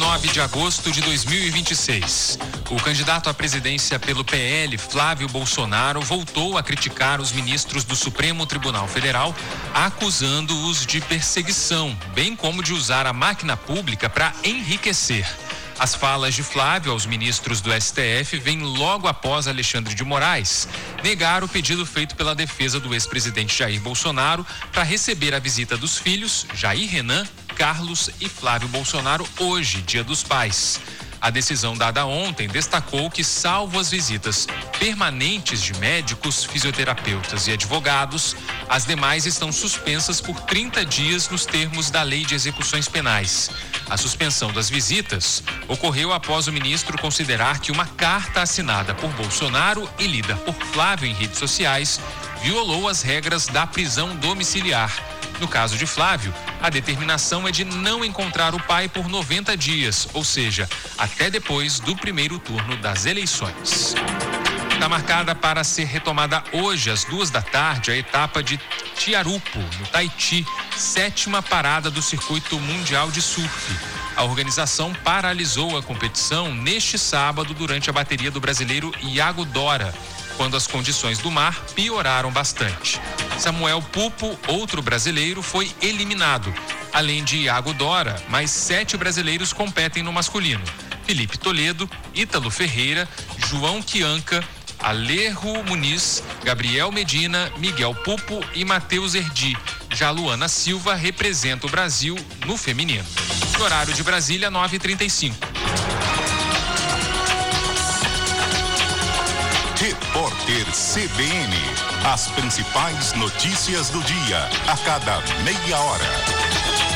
9 de agosto de 2026. O candidato à presidência pelo PL, Flávio Bolsonaro, voltou a criticar os ministros do Supremo Tribunal Federal, acusando-os de perseguição, bem como de usar a máquina pública para enriquecer. As falas de Flávio aos ministros do STF vêm logo após Alexandre de Moraes negar o pedido feito pela defesa do ex-presidente Jair Bolsonaro para receber a visita dos filhos, Jair Renan, Carlos e Flávio Bolsonaro, hoje, Dia dos Pais. A decisão dada ontem destacou que, salvo as visitas permanentes de médicos, fisioterapeutas e advogados, as demais estão suspensas por 30 dias nos termos da Lei de Execuções Penais. A suspensão das visitas ocorreu após o ministro considerar que uma carta assinada por Bolsonaro e lida por Flávio em redes sociais violou as regras da prisão domiciliar. No caso de Flávio, a determinação é de não encontrar o pai por 90 dias, ou seja, até depois do primeiro turno das eleições. Está marcada para ser retomada hoje, às 14h, a etapa de Tiarupo, no Tahiti, 7ª parada do Circuito Mundial de Surf. A organização paralisou a competição neste sábado durante a bateria do brasileiro Iago Dora, quando as condições do mar pioraram bastante. Samuel Pupo, outro brasileiro, foi eliminado. Além de Iago Dora, mais 7 brasileiros competem no masculino: Felipe Toledo, Ítalo Ferreira, João Quianca, Alejo Muniz, Gabriel Medina, Miguel Pupo e Matheus Erdi. Já Luana Silva representa o Brasil no feminino. No horário de Brasília, 9h35. Repórter CBN. As principais notícias do dia, a cada meia hora.